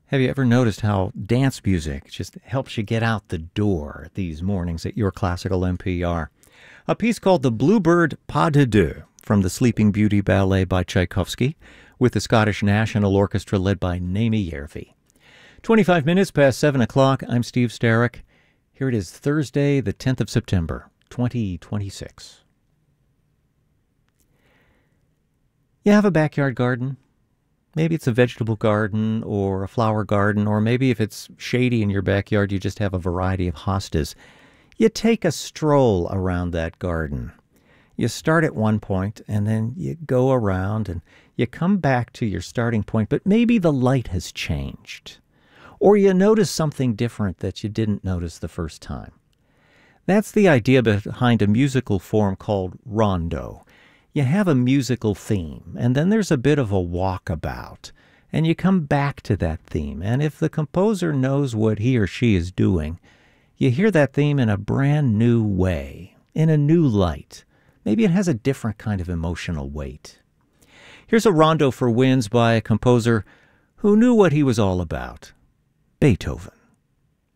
Have you ever noticed how dance music just helps you get out the door these mornings at your classical NPR? A piece called The Bluebird Pas de Deux from the Sleeping Beauty Ballet by Tchaikovsky with the Scottish National Orchestra led by Naomi Järvi. 25 minutes past 7 o'clock, I'm Steve Starrick. Here it is Thursday, the 10th of September, 2026. You have a backyard garden? Maybe it's a vegetable garden or a flower garden, or maybe if it's shady in your backyard, you just have a variety of hostas. You take a stroll around that garden. You start at one point, and then you go around, and you come back to your starting point, but maybe the light has changed. Or you notice something different that you didn't notice the first time. That's the idea behind a musical form called rondo. You have a musical theme, and then there's a bit of a walkabout, and you come back to that theme. And if the composer knows what he or she is doing, you hear that theme in a brand new way, in a new light. Maybe it has a different kind of emotional weight. Here's a rondo for winds by a composer who knew what he was all about, Beethoven.